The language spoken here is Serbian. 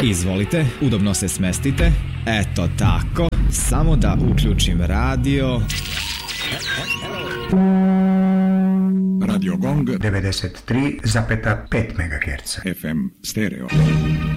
Izvolite, udobno se smestite. Eto tako, samo da uključim radio. Radio Gong 93,5 MHz FM stereo.